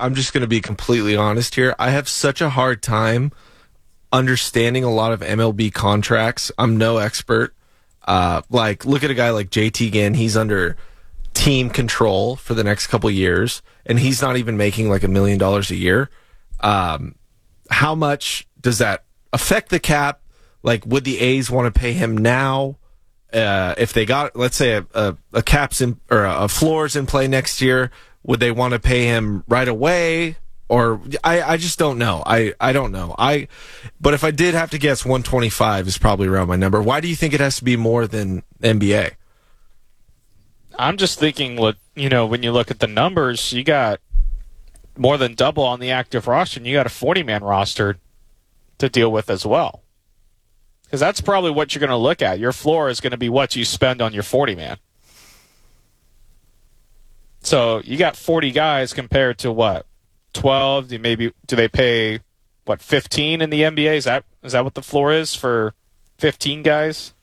I'm just going to be completely honest here. I have such a hard time understanding a lot of MLB contracts. I'm no expert. Look at a guy like JT Ginn. He's under team control for the next couple years, and he's not even making like $1 million a year. How much does that affect the cap? Like, would the A's want to pay him now? If they got, let's say, a cap's in, or a floor's in play next year, would they want to pay him right away? Or I just don't know. I don't know. But if I did have to guess, 125 is probably around my number. Why do you think it has to be more than NBA? I'm just thinking, when you look at the numbers, you got more than double on the active roster, and you got a 40-man roster to deal with as well. Because that's probably what you're going to look at. Your floor is going to be what you spend on your 40-man. So you got 40 guys compared to what? 12? Do they pay, 15 in the NBA? Is that what the floor is for 15 guys?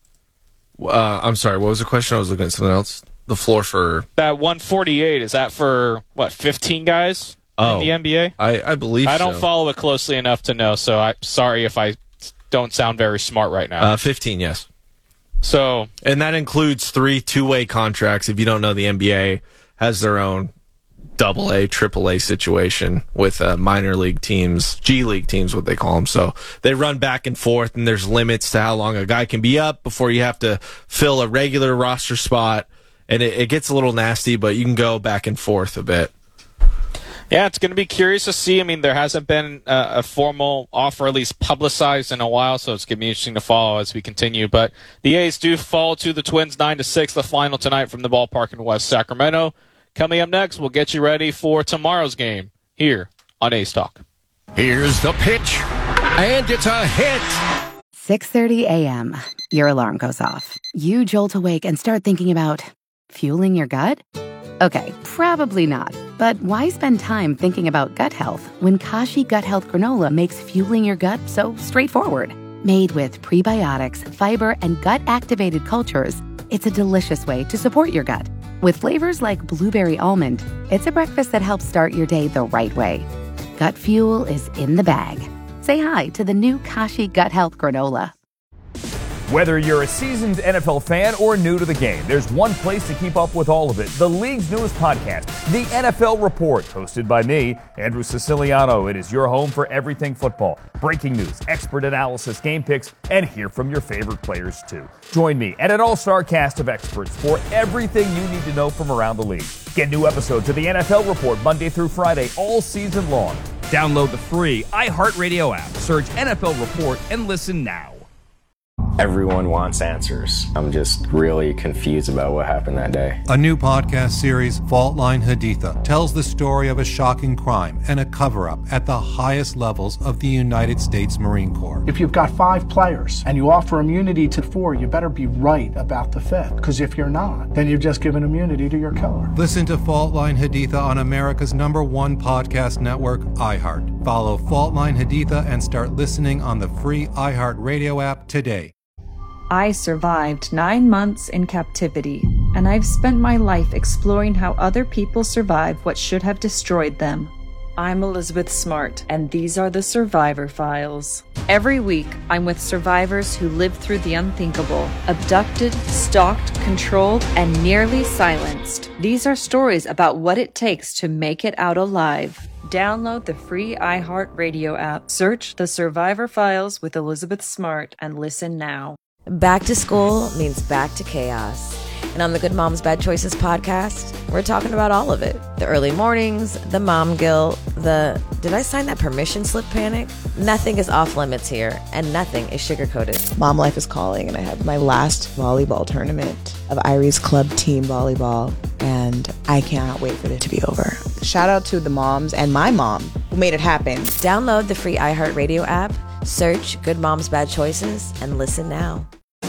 I'm sorry, what was the question? I was looking at something else. The floor for... That 148, is that for, 15 guys in the NBA? I believe so. I don't follow it closely enough to know, so I'm sorry if I don't sound very smart right now. 15, yes. So... And that includes 3 two-way contracts. If you don't know, the NBA has their own AA, AAA situation with minor league teams, G League teams, what they call them. So they run back and forth, and there's limits to how long a guy can be up before you have to fill a regular roster spot. And it gets a little nasty, but you can go back and forth a bit. Yeah, it's going to be curious to see. I mean, there hasn't been a formal offer, at least publicized, in a while, so it's going to be interesting to follow as we continue. But the A's do fall to the Twins 9-6, the final tonight from the ballpark in West Sacramento. Coming up next, we'll get you ready for tomorrow's game here on A's Talk. Here's the pitch, and it's a hit. 6:30 a.m. Your alarm goes off. You jolt awake and start thinking about fueling your gut? Okay, probably not. But why spend time thinking about gut health when Kashi Gut Health Granola makes fueling your gut so straightforward? Made with prebiotics, fiber, and gut-activated cultures, it's a delicious way to support your gut. With flavors like blueberry almond, it's a breakfast that helps start your day the right way. Gut fuel is in the bag. Say hi to the new Kashi Gut Health Granola. Whether you're a seasoned NFL fan or new to the game, there's one place to keep up with all of it. The league's newest podcast, The NFL Report, hosted by me, Andrew Siciliano. It is your home for everything football. Breaking news, expert analysis, game picks, and hear from your favorite players, too. Join me and an all-star cast of experts for everything you need to know from around the league. Get new episodes of The NFL Report Monday through Friday all season long. Download the free iHeartRadio app. Search NFL Report and listen now. Everyone wants answers. I'm just really confused about what happened that day. A new podcast series, Fault Line Haditha, tells the story of a shocking crime and a cover-up at the highest levels of the United States Marine Corps. If you've got 5 players and you offer immunity to 4, you better be right about the 5th. Because if you're not, then you've just given immunity to your killer. Listen to Fault Line Haditha on America's #1 podcast network, iHeart. Follow Fault Line Haditha and start listening on the free iHeartRadio app today. I survived 9 months in captivity, and I've spent my life exploring how other people survive what should have destroyed them. I'm Elizabeth Smart, and these are the Survivor Files. Every week, I'm with survivors who lived through the unthinkable, abducted, stalked, controlled, and nearly silenced. These are stories about what it takes to make it out alive. Download the free iHeartRadio app, search The Survivor Files with Elizabeth Smart, and listen now. Back to school means back to chaos. And on the Good Moms Bad Choices podcast, we're talking about all of it. The early mornings, the mom guilt, the did I sign that permission slip panic? Nothing is off limits here, and nothing is sugar-coated. Mom life is calling, and I had my last volleyball tournament of Irie's club team volleyball, and I cannot wait for it to be over. Shout out to the moms and my mom who made it happen. Download the free iHeartRadio app, search Good Moms Bad Choices, and listen now.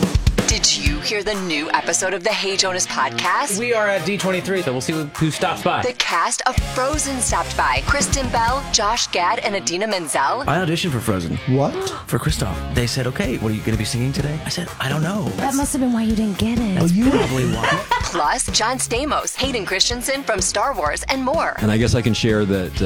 Did you hear the new episode of the Hey Jonas podcast? We are at D23, so we'll see who stops by. The cast of Frozen stopped by. Kristen Bell, Josh Gad, and Adina Menzel. I auditioned for Frozen. What? For Kristoff. They said, okay, what are you going to be singing today? I said, I don't know. That must have been why you didn't get it. That's probably why. Plus, John Stamos, Hayden Christensen from Star Wars, and more. And I guess I can share that